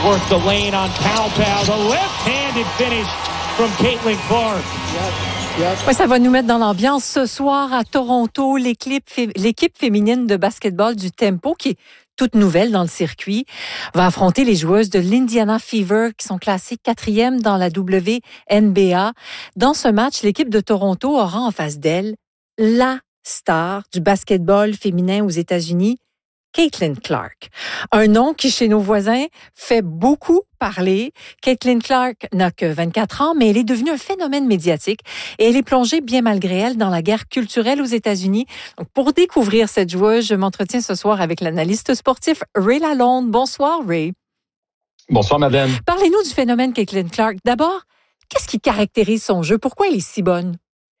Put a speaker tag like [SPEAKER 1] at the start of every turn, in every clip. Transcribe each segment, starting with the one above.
[SPEAKER 1] work the lane on Pau. The left-handed finish from Caitlin Clark.
[SPEAKER 2] Oui, ça va nous mettre dans l'ambiance. Ce soir, à Toronto, l'équipe féminine de basketball du Tempo, qui est toute nouvelle dans le circuit, va affronter les joueuses de l'Indiana Fever, qui sont classées 4e dans la WNBA. Dans ce match, l'équipe de Toronto aura en face d'elle la star du basketball féminin aux États-Unis, Caitlin Clark. Un nom qui, chez nos voisins, fait beaucoup parler. Caitlin Clark n'a que 24 ans, mais elle est devenue un phénomène médiatique et elle est plongée, bien malgré elle, dans la guerre culturelle aux États-Unis. Donc, pour découvrir cette joueuse, je m'entretiens ce soir avec l'analyste sportif Ray Lalonde. Bonsoir, Ray.
[SPEAKER 3] Bonsoir, madame.
[SPEAKER 2] Parlez-nous du phénomène Caitlin Clark. D'abord, qu'est-ce qui caractérise son jeu? Pourquoi elle est si bonne?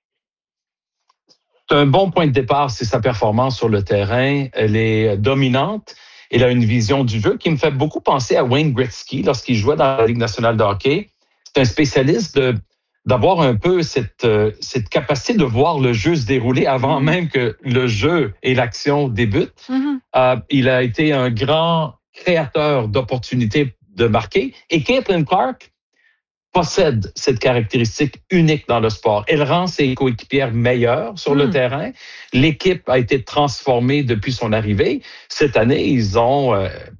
[SPEAKER 3] C'est un bon point de départ, c'est sa performance sur le terrain. Elle est dominante. Elle a une vision du jeu qui me fait beaucoup penser à Wayne Gretzky lorsqu'il jouait dans la Ligue nationale de hockey. C'est un spécialiste d'avoir un peu cette capacité de voir le jeu se dérouler avant même que le jeu et l'action débutent. Il a été un grand créateur d'opportunités de marquer. Et Caitlin Clark possède cette caractéristique unique dans le sport. Elle rend ses coéquipières meilleures sur le terrain. L'équipe a été transformée depuis son arrivée. Cette année, elles ont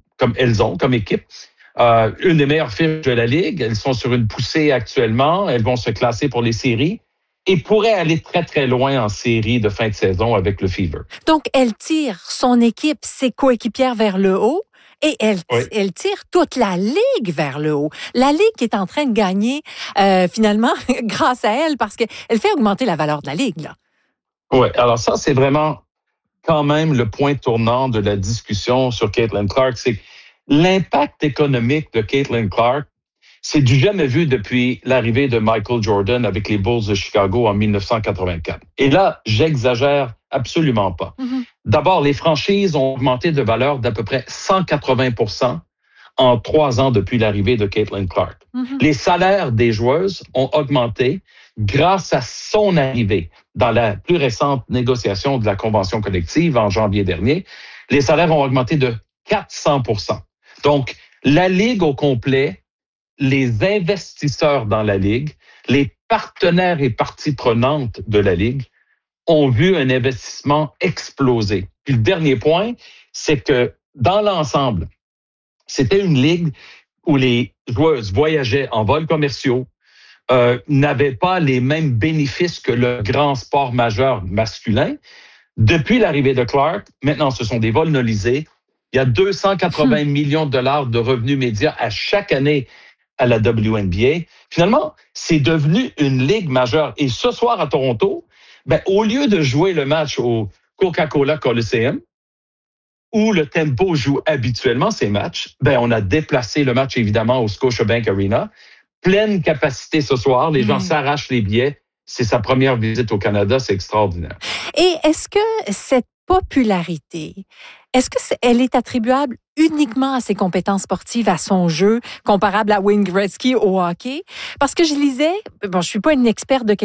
[SPEAKER 3] comme équipe une des meilleures fiches de la Ligue. Elles sont sur une poussée actuellement. Elles vont se classer pour les séries et pourraient aller très, très loin en série de fin de saison avec le Fever.
[SPEAKER 2] Donc, elle tire son équipe, ses coéquipières vers le haut. Et elle tire toute la Ligue vers le haut. La Ligue qui est en train de gagner, finalement, grâce à elle, parce qu'elle fait augmenter la valeur de la Ligue, là.
[SPEAKER 3] Oui, alors ça, c'est vraiment quand même le point tournant de la discussion sur Caitlin Clark. C'est l'impact économique de Caitlin Clark. C'est du jamais vu depuis l'arrivée de Michael Jordan avec les Bulls de Chicago en 1984. Et là, j'exagère absolument pas. D'abord, les franchises ont augmenté de valeur d'à peu près 180% en 3 ans depuis l'arrivée de Caitlin Clark. Les salaires des joueuses ont augmenté grâce à son arrivée dans la plus récente négociation de la convention collective en janvier dernier. Les salaires ont augmenté de 400%. Donc, la Ligue au complet, les investisseurs dans la Ligue, les partenaires et parties prenantes de la Ligue ont vu un investissement exploser. Puis le dernier point, c'est que dans l'ensemble, c'était une ligue où les joueuses voyageaient en vols commerciaux, n'avaient pas les mêmes bénéfices que le grand sport majeur masculin. Depuis l'arrivée de Clark, maintenant, ce sont des vols nolisés. Il y a 280 millions de dollars de revenus médias à chaque année à la WNBA. Finalement, c'est devenu une ligue majeure. Et ce soir à Toronto, au lieu de jouer le match au Coca-Cola Coliseum, où le Tempo joue habituellement ses matchs, on a déplacé le match évidemment au Scotiabank Arena. Pleine capacité ce soir, les gens s'arrachent les billets. C'est sa première visite au Canada, c'est extraordinaire.
[SPEAKER 2] Et est-ce que cette popularité, elle est attribuable uniquement à ses compétences sportives, à son jeu, comparable à Wayne Gretzky au hockey? Parce que je lisais, je suis pas une experte de